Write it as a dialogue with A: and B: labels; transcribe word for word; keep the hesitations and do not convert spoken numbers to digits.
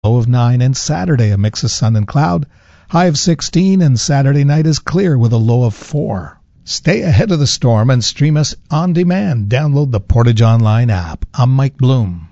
A: low of nine, and Saturday a mix of sun and cloud, high of sixteen, and Saturday night is clear with a low of four. Stay ahead of the storm and stream us on demand. Download the Portage Online app. I'm Mike Bloom.